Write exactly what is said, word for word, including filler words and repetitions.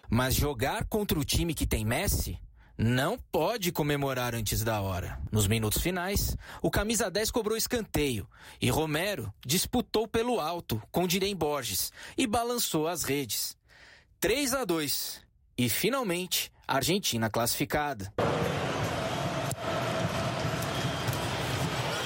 Mas jogar contra o time que tem Messi não pode comemorar antes da hora. Nos minutos finais, o camisa dez cobrou escanteio e Romero disputou pelo alto com Dirém Borges e balançou as redes. três a dois. E finalmente, a Argentina classificada.